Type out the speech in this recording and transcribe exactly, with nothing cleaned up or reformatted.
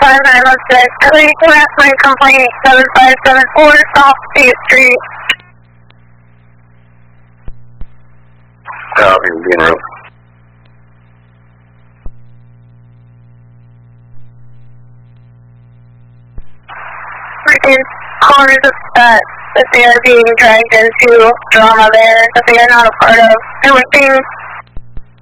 five nine one six. Please harassment complaint seven five seven four South State Street. Copy, being real. Freaking callers upset that they are being dragged into drama there that they are not a part of. And when things